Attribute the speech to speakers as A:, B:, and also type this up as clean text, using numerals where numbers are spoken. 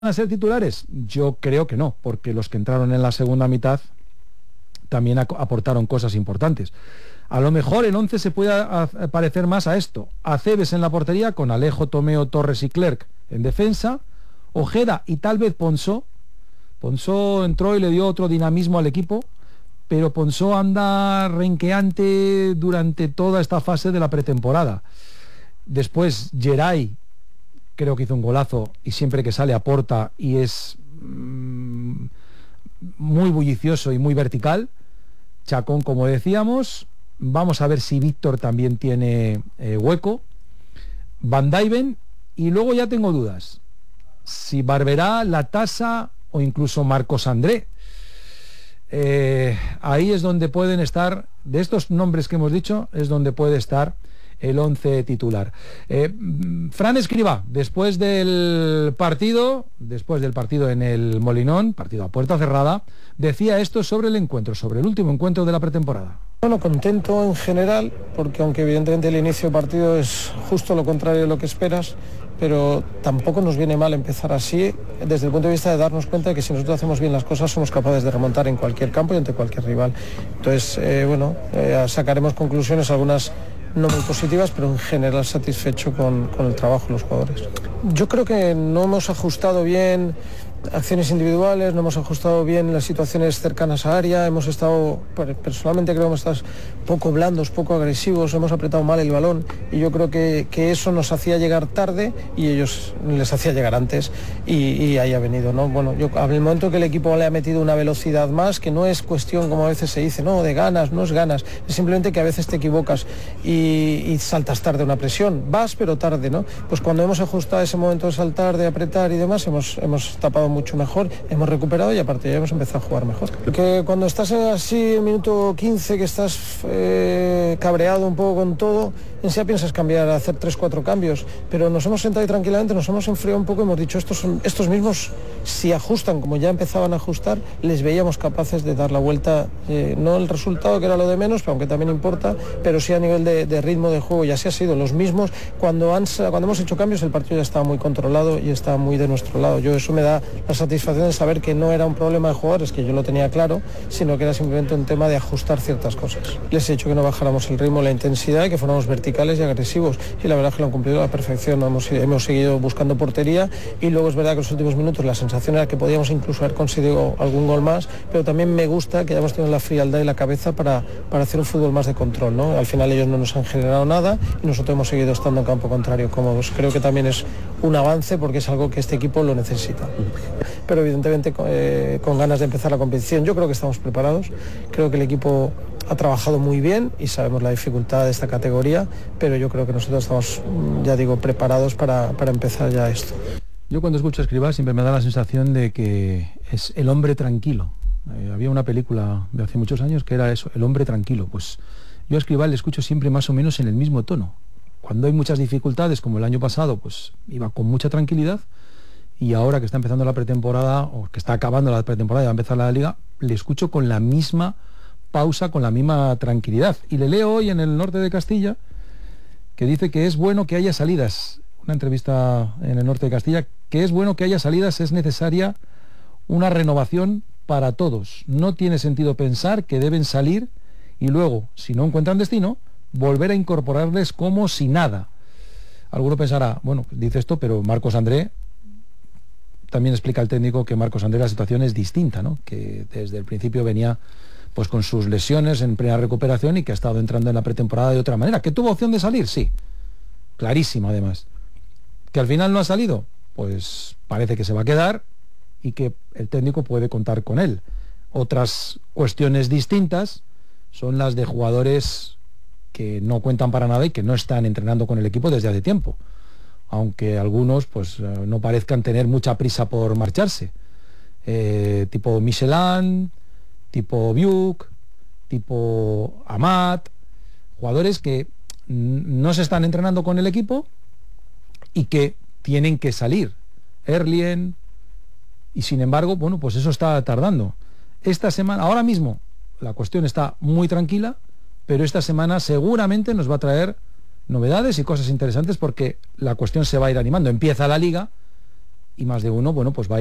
A: a ser titulares? Yo creo que no, porque los que entraron en la segunda mitad también aportaron cosas importantes. A lo mejor el 11 se puede parecer más a esto: Acebes en la portería con Alejo, Tomeo, Torres y Clerc en defensa, Ojeda y tal vez Ponsó. Ponsó entró y le dio otro dinamismo al equipo, pero Ponsó anda renqueante durante toda esta fase de la pretemporada. Después Geray, creo que hizo un golazo y siempre que sale aporta y es muy bullicioso y muy vertical. Chacón, como decíamos. Vamos a ver si Víctor también tiene hueco. Van Dijven, y luego ya tengo dudas si Barberá, Latasa o incluso Marcos André. Ahí es donde pueden estar, de estos nombres que hemos dicho, es donde puede estar el 11 titular. Fran Escribá, después del partido en el Molinón, partido a puerta cerrada, decía esto sobre el encuentro, sobre el último encuentro de la pretemporada.
B: Bueno, contento en general, porque aunque evidentemente el inicio de partido es justo lo contrario de lo que esperas, pero tampoco nos viene mal empezar así, desde el punto de vista de darnos cuenta de que si nosotros hacemos bien las cosas somos capaces de remontar en cualquier campo y ante cualquier rival. Entonces, sacaremos conclusiones, algunas no muy positivas, pero en general satisfecho con el trabajo de los jugadores. Yo creo que no hemos ajustado bien acciones individuales, no hemos ajustado bien las situaciones cercanas a área, hemos estado, personalmente creo que hemos estado poco blandos, poco agresivos, hemos apretado mal el balón y yo creo que eso nos hacía llegar tarde y ellos les hacía llegar antes y ahí ha venido, ¿no? Bueno, yo al momento que el equipo le ha metido una velocidad más, que no es cuestión, como a veces se dice, no, de ganas, no es ganas, es simplemente que a veces te equivocas y saltas tarde una presión, vas pero tarde, ¿no? Pues cuando hemos ajustado ese momento de saltar, de apretar y demás, hemos tapado mucho mejor, hemos recuperado y aparte ya hemos empezado a jugar mejor. Porque cuando estás así en minuto 15, que estás cabreado un poco con todo, en sí piensas cambiar, hacer 3-4 cambios, pero nos hemos sentado ahí tranquilamente, nos hemos enfriado un poco y hemos dicho, estos mismos, si ajustan como ya empezaban a ajustar, les veíamos capaces de dar la vuelta, no el resultado que era lo de menos, aunque también importa, pero sí a nivel de ritmo de juego, y así ha sido, los mismos, cuando hemos hecho cambios el partido ya estaba muy controlado y está muy de nuestro lado. Eso me da la satisfacción de saber que no era un problema de jugadores, que yo lo tenía claro, sino que era simplemente un tema de ajustar ciertas cosas. Les he dicho que no bajáramos el ritmo, la intensidad y que fuéramos verticales y agresivos, y la verdad es que lo han cumplido a la perfección. Hemos seguido buscando portería y luego es verdad que en los últimos minutos la sensación era que podíamos incluso haber conseguido algún gol más, pero también me gusta que hayamos tenido la frialdad y la cabeza para hacer un fútbol más de control, ¿no? Al final ellos no nos han generado nada y nosotros hemos seguido estando en campo contrario cómodos. Creo que también es un avance porque es algo que este equipo lo necesita, pero evidentemente con ganas de empezar la competición. Yo creo que estamos preparados, creo que el equipo ha trabajado muy bien y sabemos la dificultad de esta categoría, pero yo creo que nosotros estamos, ya digo, preparados para empezar ya esto.
A: Yo cuando escucho a Escribá siempre me da la sensación de que es el hombre tranquilo. Había una película de hace muchos años que era eso, el hombre tranquilo. Pues yo a Escribá le escucho siempre más o menos en el mismo tono. Cuando hay muchas dificultades, como el año pasado, pues iba con mucha tranquilidad, y ahora que está empezando la pretemporada, o que está acabando la pretemporada y va a empezar la liga, le escucho con la misma pausa, con la misma tranquilidad. Y le leo hoy en El Norte de Castilla que dice que es bueno que haya salidas, una entrevista en El Norte de Castilla, que es bueno que haya salidas, es necesaria una renovación para todos. No tiene sentido pensar que deben salir y luego, si no encuentran destino, volver a incorporarles como si nada. Alguno pensará, bueno, dice esto, pero Marcos André, también explica el técnico que Marcos André la situación es distinta, ¿no? Que desde el principio venía pues con sus lesiones en plena recuperación y que ha estado entrando en la pretemporada de otra manera. ¿Que tuvo opción de salir? Sí, clarísima además. ¿Que al final no ha salido? Pues parece que se va a quedar y que el técnico puede contar con él. Otras cuestiones distintas son las de jugadores que no cuentan para nada y que no están entrenando con el equipo desde hace tiempo, aunque algunos pues no parezcan tener mucha prisa por marcharse, tipo Michelin, tipo Biuk, tipo Amat, jugadores que no se están entrenando con el equipo y que tienen que salir, Erlien, y sin embargo, bueno, pues eso está tardando. Esta semana, ahora mismo, la cuestión está muy tranquila, pero esta semana seguramente nos va a traer novedades y cosas interesantes porque la cuestión se va a ir animando. Empieza la liga y más de uno, bueno, pues va